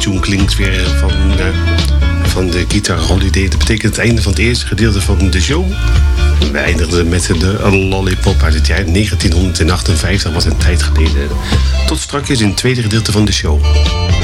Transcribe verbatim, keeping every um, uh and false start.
tune klinkt weer van, uh, van de Guitar Holiday. Dat betekent het einde van het eerste gedeelte van de show. We eindigden met de Lollipop uit het jaar negentien achtenvijftig, was een tijd geleden. Tot straks in het tweede gedeelte van de show.